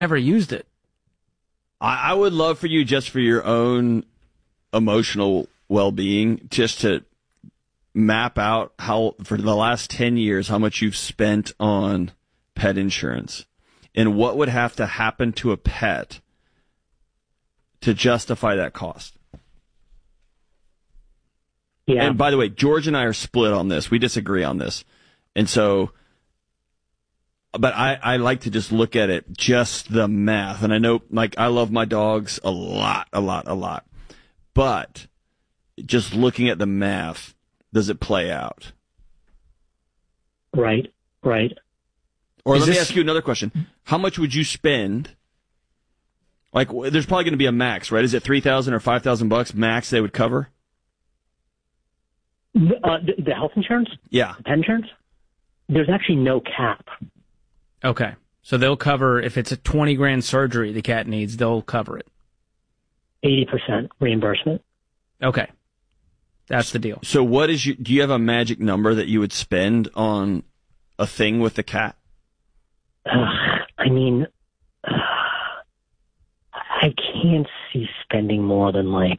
never used it. I would love for you, just for your own emotional well-being, just to map out how, for the last 10 years, how much you've spent on pet insurance and what would have to happen to a pet to justify that cost. Yeah. And by the way, George and I are split on this. We disagree on this. And so, but I like to just look at it, just the math. And I know, like, I love my dogs a lot. But just looking at the math, does it play out? Right. Or let me ask you another question. How much would you spend? Like, there's probably going to be a max, right? Is it $3,000 or $5,000 max they would cover? The health insurance? Yeah. The pet insurance? There's actually no cap. Okay. So they'll cover, if it's a 20 grand surgery the cat needs, they'll cover it. 80% reimbursement. Okay. That's the deal. So do you have a magic number that you would spend on a thing with the cat? I mean, I can't see spending more than like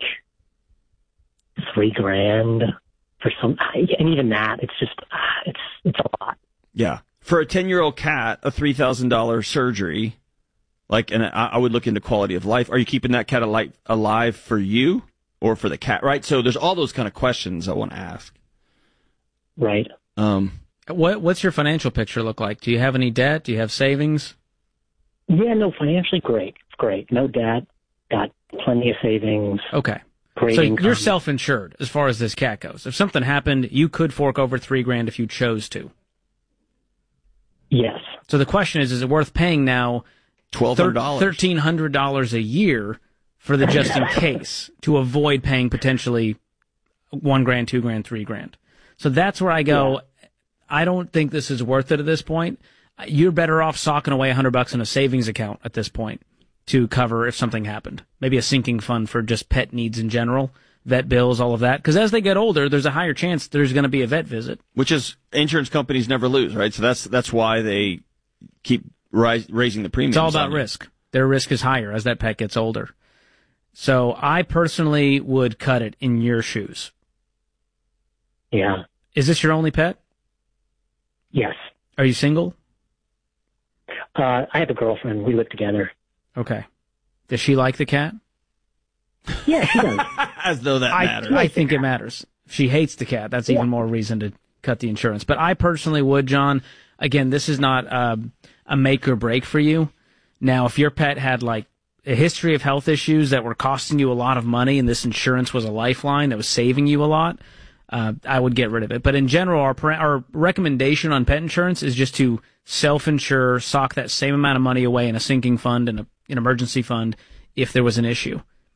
$3,000 for some, and even that, it's just, it's a lot. Yeah. For a 10-year-old cat, a $3,000 surgery, and I would look into quality of life. Are you keeping that cat alive for you or for the cat, right? So there's all those kind of questions I want to ask. Right. What's your financial picture look like? Do you have any debt? Do you have savings? Yeah, no, financially great. No debt, got plenty of savings. Okay. Great so income. You're self-insured as far as this cat goes. If something happened, you could fork over $3,000 if you chose to. Yes. So the question is it worth paying now $1,200, $1,300 a year for the just in case to avoid paying potentially $1,000, $2,000, $3,000? So that's where I go. Yeah. I don't think this is worth it at this point. You're better off socking away $100 in a savings account at this point to cover if something happened. Maybe a sinking fund for just pet needs in general, vet bills, all of that. Because as they get older, there's a higher chance there's going to be a vet visit. Which is insurance companies never lose, right? So that's why they keep raising the premiums. It's all about risk. Their risk is higher as that pet gets older. So I personally would cut it in your shoes. Yeah. Is this your only pet? Yes. Are you single? I have a girlfriend. We live together. Okay. Does she like the cat? Yeah, she does. As though that matters. I think it matters. If she hates the cat, that's even more reason to cut the insurance. But I personally would, John. Again, this is not a make or break for you. Now, if your pet had like a history of health issues that were costing you a lot of money and this insurance was a lifeline that was saving you a lot, I would get rid of it. But in general, our recommendation on pet insurance is just to self-insure, sock that same amount of money away in a sinking fund and an emergency fund if there was an issue.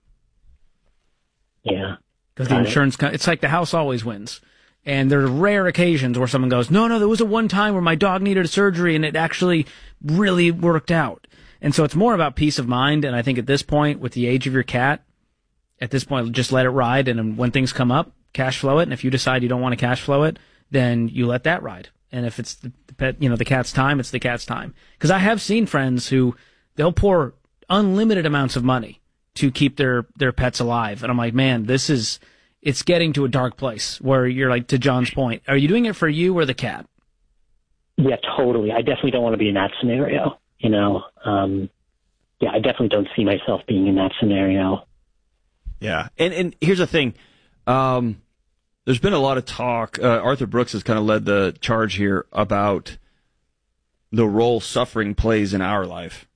Yeah. Because the insurance, it's like the house always wins. And there are rare occasions where someone goes, no, there was a one time where my dog needed a surgery and it actually really worked out. And so it's more about peace of mind. And I think at this point, with the age of your cat, at this point, just let it ride. And when things come up, cash flow it. And if you decide you don't want to cash flow it, then you let that ride. And if it's the pet, the cat's time, it's the cat's time. Because I have seen friends who they'll pour unlimited amounts of money to keep their pets alive. And I'm like, man, it's getting to a dark place where you're like, to John's point, are you doing it for you or the cat? Yeah, totally. I definitely don't want to be in that scenario. I definitely don't see myself being in that scenario. Yeah. And here's the thing. There's been a lot of talk. Arthur Brooks has kind of led the charge here about the role suffering plays in our life.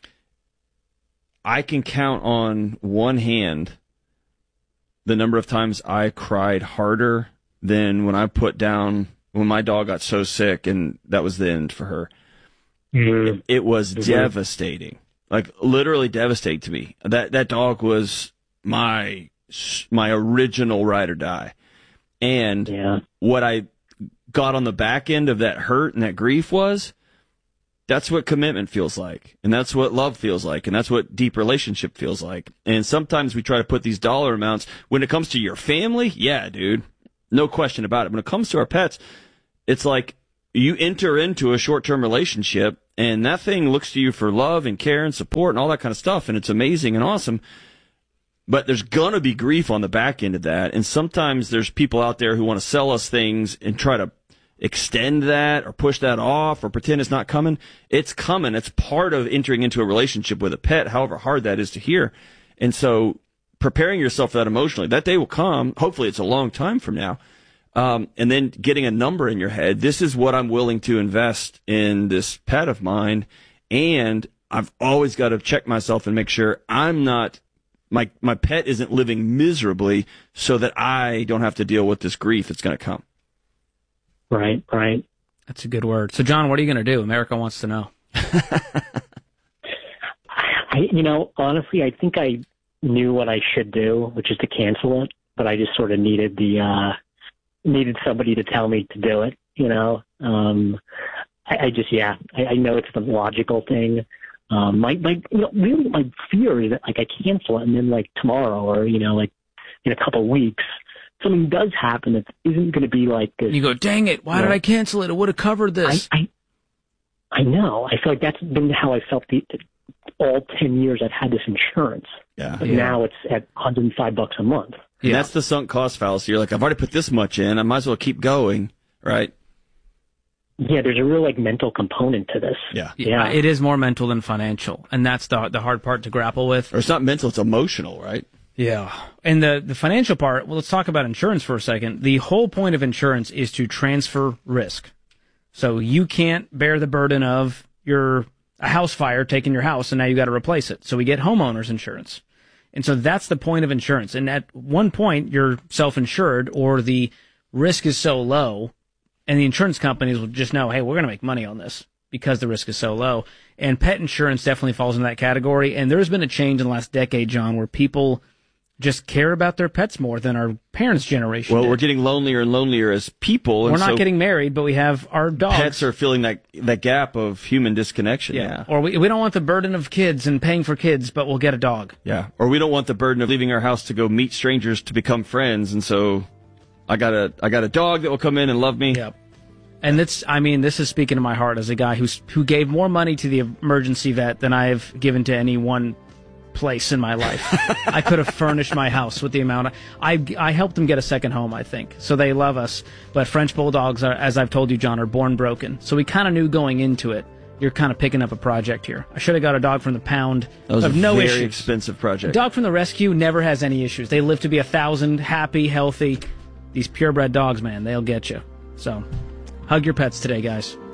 I can count on one hand the number of times I cried harder than when my dog got so sick and that was the end for her. Mm-hmm. It was devastating, like literally devastating to me. That dog was my original ride or die. And what I got on the back end of that hurt and that grief that's what commitment feels like. And that's what love feels like. And that's what deep relationship feels like. And sometimes we try to put these dollar amounts when it comes to your family. Yeah, dude, no question about it. When it comes to our pets, it's like you enter into a short-term relationship And that thing looks to you for love and care and support and all that kind of stuff, and it's amazing and awesome. But there's going to be grief on the back end of that, and sometimes there's people out there who want to sell us things and try to extend that or push that off or pretend it's not coming. It's coming. It's part of entering into a relationship with a pet, however hard that is to hear. And so preparing yourself for that emotionally, that day will come. Hopefully it's a long time from now. And then getting a number in your head. This is what I'm willing to invest in this pet of mine. And I've always got to check myself and make sure I'm not, my pet isn't living miserably so that I don't have to deal with this grief that's going to come. Right. That's a good word. So, John, what are you going to do? America wants to know. Honestly, I think I knew what I should do, which is to cancel it, but I just sort of needed somebody to tell me to do it, I know it's the logical thing. Really my fear is that I cancel it and then tomorrow or, in a couple of weeks, something does happen that isn't going to be like this. You go, dang it, why did I cancel it? It would have covered this. I know. I feel like that's been how I felt all 10 years I've had this insurance. Yeah. But now it's at $105 a month. Yeah. That's the sunk cost fallacy. You're like, I've already put this much in. I might as well keep going, right? Yeah, there's a real mental component to this. Yeah. It is more mental than financial, and that's the hard part to grapple with. Or it's not mental, it's emotional, right? Yeah. And the financial part, well, let's talk about insurance for a second. The whole point of insurance is to transfer risk. So you can't bear the burden of a house fire taking your house and now you got to replace it. So we get homeowners insurance. And so that's the point of insurance. And at one point, you're self-insured or the risk is so low and the insurance companies will just know, hey, we're going to make money on this because the risk is so low. And pet insurance definitely falls in that category. And there's been a change in the last decade, John, where people just care about their pets more than our parents' generation Well, did. we're getting lonelier and lonelier as people. We're and not so getting married, but we have our dogs. Pets are filling that gap of human disconnection. Yeah. Or we don't want the burden of kids and paying for kids, but we'll get a dog. Yeah. Or we don't want the burden of leaving our house to go meet strangers to become friends. And so I got a dog that will come in and love me. Yep. And this is speaking to my heart as a guy who gave more money to the emergency vet than I've given to any one place in my life. I could have furnished my house with the amount I helped them get a second home, I think. So they love us. But French Bulldogs are, as I've told you, John, are born broken. So we kind of knew going into it, you're kind of picking up a project here. I should have got a dog from the pound. That was a no very issues. expensive project. Dog from the rescue never has any issues. They live to be 1,000, happy, healthy. These purebred dogs, man, they'll get you. So hug your pets today, guys.